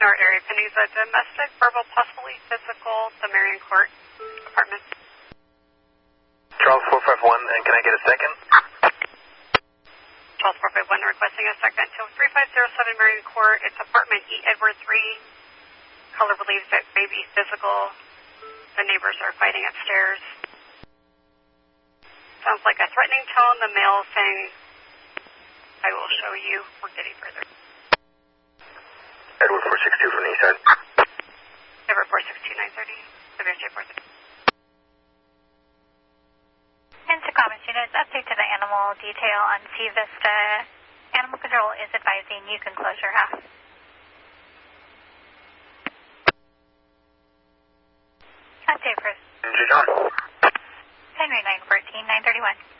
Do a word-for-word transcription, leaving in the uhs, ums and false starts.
our area pending a domestic, verbal, possibly physical, the Marion Court apartment. Charles four five one, and can I get a second? Charles four five one requesting a second to three five zero seven Marion Court. It's apartment E. Edward three. Caller believes that may be physical. The neighbors are fighting upstairs. Sounds like a threatening tone. The male saying, I will show you. We're getting further. Edward four six two from the east side. Edward four six two nine thirty. Severe J four thirty. Into comments units, update to the animal detail on Sea Vista. Animal control is advising you can close your house. Update first. John. Henry nine fourteen nine thirty-one.